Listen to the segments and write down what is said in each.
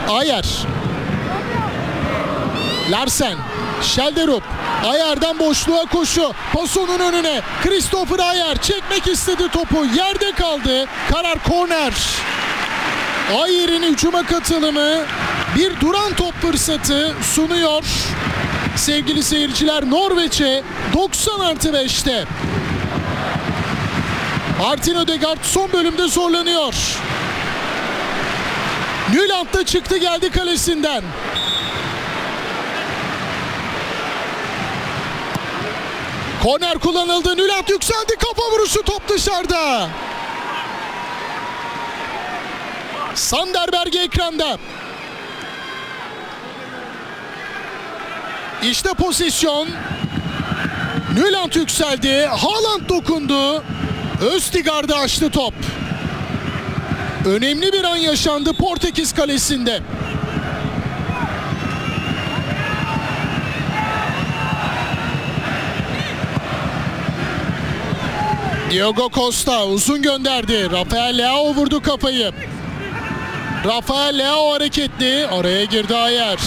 Ayer. Larsen. Schelderup. Ayer'den boşluğa koşu. Pasonun önüne. Christopher Ayer çekmek istedi topu. Yerde kaldı. Karar korner. Ayer'in hücuma katılımı bir duran top fırsatı sunuyor. Sevgili seyirciler, Norveç'e 90+5'te. Martin Ødegaard son bölümde zorlanıyor. Nyland da çıktı geldi kalesinden. Korner kullanıldı. Nyland yükseldi. Kafa vuruşu, top dışarıda. Sanderberg ekranda. İşte pozisyon. Nyland yükseldi. Haaland dokundu. Østigard'ı açtı top. Önemli bir an yaşandı Portekiz kalesinde. Diogo Costa uzun gönderdi. Rafael Leao vurdu kafayı. Rafael Leao hareketli. Araya girdi Ayer.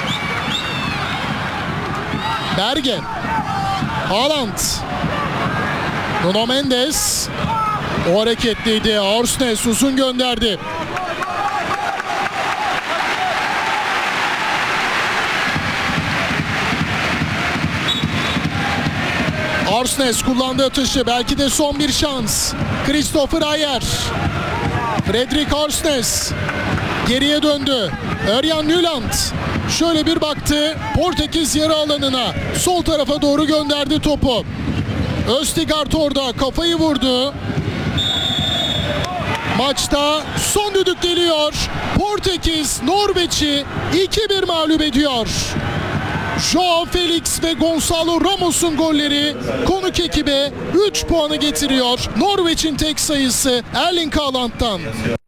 Bergen. Haaland. Nuno Mendes. O hareketliydi. Orsnes uzun gönderdi. Orsnes kullandı atışı. Belki de son bir şans. Christopher Ayer. Fredrik Orsnes. Geriye döndü. Örjan Nyland. Şöyle bir baktı. Portekiz yarı alanına. Sol tarafa doğru gönderdi topu. Østigard orada kafayı vurdu. Maçta son düdük geliyor. Portekiz Norveç'i 2-1 mağlup ediyor. Joao Felix ve Gonçalo Ramos'un golleri konuk ekibe 3 puanı getiriyor. Norveç'in tek sayısı Erling Haaland'dan.